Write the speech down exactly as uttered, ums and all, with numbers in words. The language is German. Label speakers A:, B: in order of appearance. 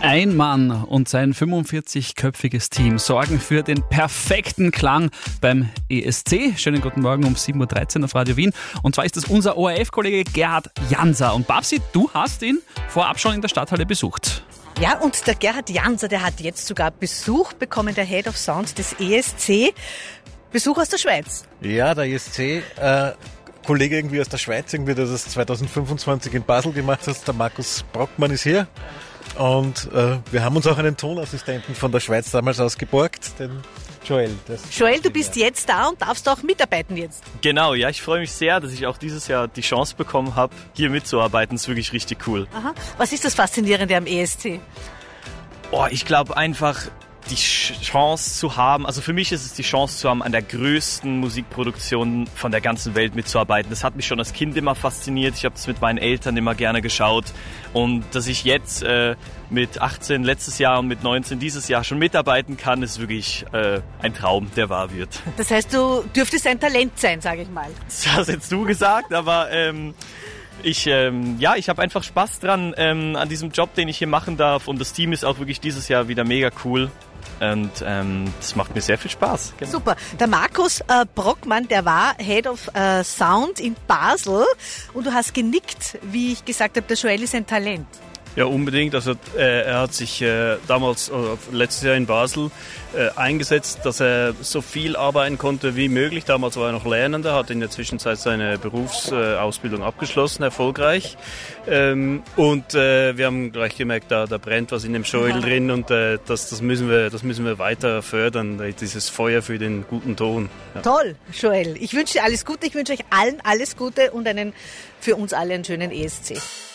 A: Ein Mann und sein fünfundvierzigköpfiges Team sorgen für den perfekten Klang beim E S C. Schönen guten Morgen um sieben Uhr dreizehn auf Radio Wien. Und zwar ist das unser O R F-Kollege Gerhard Janser. Und Babsi, du hast ihn vorab schon in der Stadthalle besucht.
B: Ja, und der Gerhard Janser, der hat jetzt sogar Besuch bekommen, der Head of Sound des E S C. Besuch aus der Schweiz.
C: Ja, der E S C, äh, Kollege irgendwie aus der Schweiz, irgendwie, der das zwanzig fünfundzwanzig in Basel gemacht hat, der Markus Brockmann ist hier. Und äh, wir haben uns auch einen Tonassistenten von der Schweiz damals ausgeborgt, den Joel.
B: Joel, du bist jetzt da und darfst auch mitarbeiten jetzt.
D: Genau, ja, ich freue mich sehr, dass ich auch dieses Jahr die Chance bekommen habe, hier mitzuarbeiten. Das ist wirklich richtig cool.
B: Aha. Was ist das Faszinierende am E S C?
D: Oh, ich glaube einfach, die Chance zu haben, also für mich ist es die Chance zu haben, an der größten Musikproduktion von der ganzen Welt mitzuarbeiten. Das hat mich schon als Kind immer fasziniert. Ich habe das mit meinen Eltern immer gerne geschaut. Und dass ich jetzt äh, mit achtzehn letztes Jahr und mit neunzehn dieses Jahr schon mitarbeiten kann, ist wirklich äh, ein Traum, der wahr wird.
B: Das heißt, du dürftest ein Talent sein, sage ich mal.
D: Das hast jetzt du gesagt, aber... Ähm, Ich, ähm, ja, ich habe einfach Spaß dran ähm, an diesem Job, den ich hier machen darf, und das Team ist auch wirklich dieses Jahr wieder mega cool und ähm, das macht mir sehr viel Spaß. Genau.
B: Super. Der Markus äh, Brockmann, der war Head of äh, Sound in Basel und du hast genickt, wie ich gesagt habe, der Joel ist ein Talent.
E: Ja, unbedingt. Also äh, er hat sich äh, damals, äh, letztes Jahr in Basel, äh, eingesetzt, dass er so viel arbeiten konnte wie möglich. Damals war er noch Lernender, hat in der Zwischenzeit seine Berufsausbildung äh, abgeschlossen, erfolgreich. Ähm, und äh, wir haben gleich gemerkt, da, da brennt was in dem Joel ja. drin und äh, das, das, müssen wir, das müssen wir weiter fördern, dieses Feuer für den guten Ton. Ja.
B: Toll, Joel. Ich wünsche dir alles Gute, ich wünsche euch allen alles Gute und einen für uns alle einen schönen E S C.